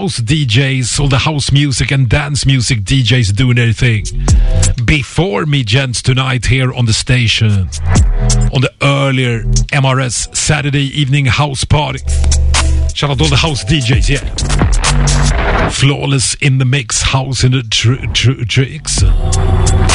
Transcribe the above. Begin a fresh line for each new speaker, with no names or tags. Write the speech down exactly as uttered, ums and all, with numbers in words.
house D Js, all the house music and dance music D Js doing their thing before me, gents, tonight here on the station on the earlier M R S Saturday evening house party. Shout out all the house D Js, yeah. Flawless in the mix, house in the tr- tr- tricks.